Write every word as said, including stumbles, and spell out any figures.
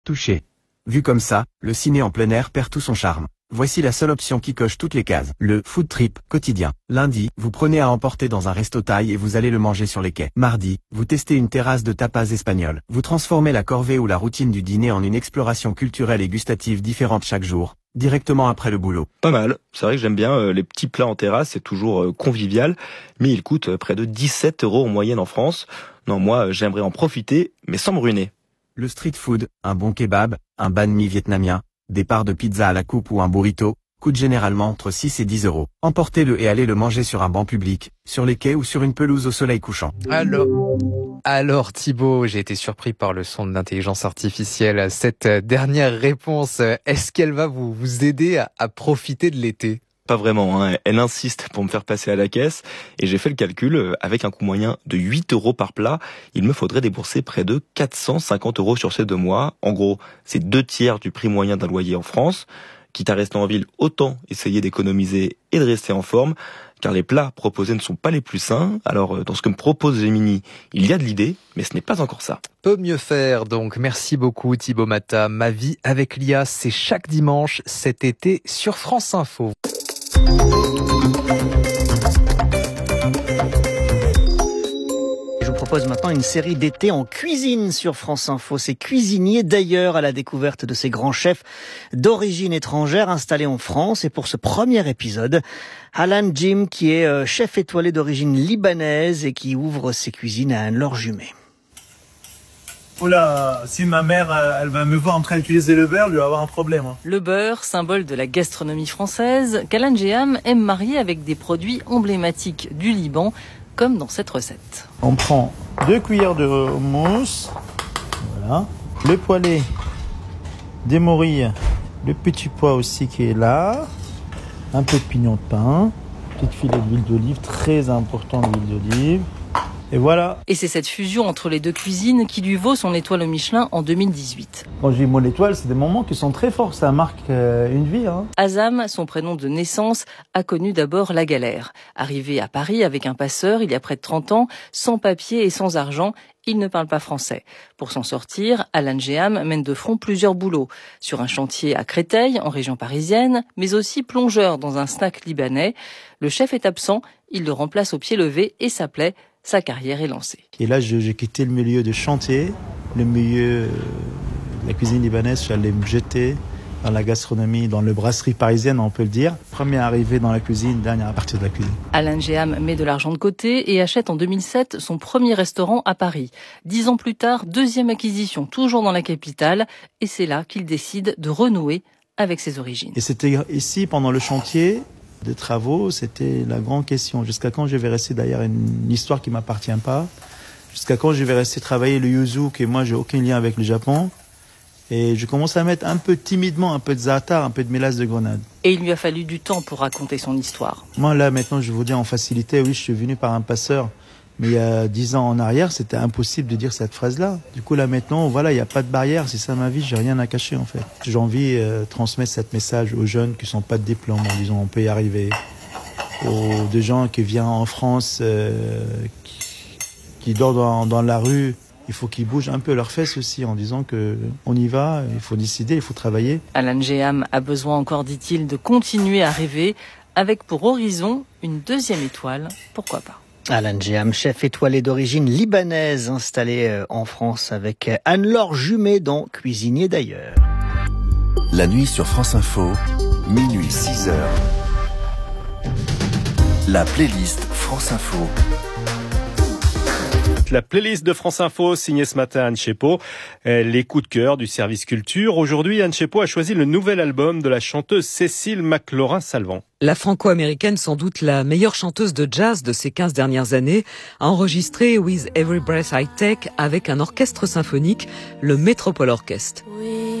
Touché. Vu comme ça, le ciné en plein air perd tout son charme. Voici la seule option qui coche toutes les cases. Le food trip quotidien. Lundi, vous prenez à emporter dans un resto thaï et vous allez le manger sur les quais. Mardi, vous testez une terrasse de tapas espagnol. Vous transformez la corvée ou la routine du dîner en une exploration culturelle et gustative différente chaque jour, directement après le boulot. Pas mal. C'est vrai que j'aime bien euh, les petits plats en terrasse, c'est toujours euh, convivial, mais ils coûtent euh, près de dix-sept euros en moyenne en France. Non, moi, euh, j'aimerais en profiter, mais sans me ruiner. Le street food, un bon kebab, un banh mi vietnamien, des parts de pizza à la coupe ou un burrito, coûte généralement entre six et dix euros. Emportez-le et allez le manger sur un banc public, sur les quais ou sur une pelouse au soleil couchant. Alors, alors Thibaut, j'ai été surpris par le son de l'intelligence artificielle. Cette dernière réponse, est-ce qu'elle va vous, vous aider à, à profiter de l'été ? Pas vraiment, hein. Elle insiste pour me faire passer à la caisse et j'ai fait le calcul, avec un coût moyen de huit euros par plat, il me faudrait débourser près de quatre cent cinquante euros sur ces deux mois. En gros, c'est deux tiers du prix moyen d'un loyer en France. Quitte à rester en ville, autant essayer d'économiser et de rester en forme, car les plats proposés ne sont pas les plus sains. Alors, dans ce que me propose Gemini, il y a de l'idée, mais ce n'est pas encore ça. Peut mieux faire, donc. Merci beaucoup Thibaut Mata. Ma vie avec l'I A, c'est chaque dimanche cet été sur France Info. Je vous propose maintenant une série d'été en cuisine sur France Info. Ces cuisiniers d'ailleurs à la découverte de ces grands chefs d'origine étrangère installés en France. Et pour ce premier épisode, Alan Jim, qui est chef étoilé d'origine libanaise et qui ouvre ses cuisines à Anne-Laure Jumet. Oula, si ma mère, elle va me voir en train d'utiliser le beurre, je vais avoir un problème. Hein. Le beurre, symbole de la gastronomie française, qu'Alan Jeham aime marier avec des produits emblématiques du Liban, comme dans cette recette. On prend deux cuillères de mousse, voilà, le poêlé, des morilles, le petit pois aussi qui est là, un peu de pignon de pain, petit filet d'huile d'olive, très important l'huile d'olive. Et voilà. Et c'est cette fusion entre les deux cuisines qui lui vaut son étoile au Michelin en deux mille dix-huit. Quand je dis mon étoile, c'est des moments qui sont très forts, ça marque euh, une vie. Hein. Azam, son prénom de naissance, a connu d'abord la galère. Arrivé à Paris avec un passeur il y a près de trente ans, sans papier et sans argent, il ne parle pas français. Pour s'en sortir, Alan Jeham mène de front plusieurs boulots. Sur un chantier à Créteil, en région parisienne, mais aussi plongeur dans un snack libanais. Le chef est absent, il le remplace au pied levé et ça plaît. Sa carrière est lancée. Et là, je, j'ai quitté le milieu de chantier, le milieu de la cuisine libanaise. J'allais me jeter dans la gastronomie, dans le brasserie parisienne, on peut le dire. Premier arrivé dans la cuisine, dernier à partir de la cuisine. Alan Jeham met de l'argent de côté et achète en deux mille sept son premier restaurant à Paris. Dix ans plus tard, deuxième acquisition, toujours dans la capitale. Et c'est là qu'il décide de renouer avec ses origines. Et c'était ici, pendant le chantier de travaux, c'était la grande question. Jusqu'à quand je vais rester derrière une histoire qui ne m'appartient pas? Jusqu'à quand je vais rester travailler le yuzu, que moi, j'ai aucun lien avec le Japon? Et je commence à mettre un peu timidement, un peu de za'atar, un peu de mélasse de grenade. Et il lui a fallu du temps pour raconter son histoire. Moi, là, maintenant, je vous dis en facilité, oui, je suis venu par un passeur. Mais il y a dix ans en arrière, c'était impossible de dire cette phrase-là. Du coup, là, maintenant, voilà, il n'y a pas de barrière. C'est ça ma vie, j'ai rien à cacher, en fait. J'ai envie de euh, transmettre ce message aux jeunes qui n'ont pas de diplôme, en disant on peut y arriver. Aux des gens qui viennent en France, euh, qui, qui dorment dans, dans la rue. Il faut qu'ils bougent un peu leurs fesses aussi, en disant que on y va, il faut décider, il faut travailler. Alan Jeham a besoin encore, dit-il, de continuer à rêver, avec pour horizon une deuxième étoile, pourquoi pas. Alan Jeham, chef étoilé d'origine libanaise, installé en France avec Anne-Laure Jumet dans Cuisinier d'ailleurs. La nuit sur France Info, minuit six heures. La playlist France Info. La playlist de France Info, signée ce matin Anne Chepo. Les coups de cœur du service culture. Aujourd'hui, Anne Chepo a choisi le nouvel album de la chanteuse Cécile McLaurin-Salvant. La franco-américaine, sans doute la meilleure chanteuse de jazz de ces quinze dernières années, a enregistré With Every Breath I Take avec un orchestre symphonique, le Metropole Orchestre.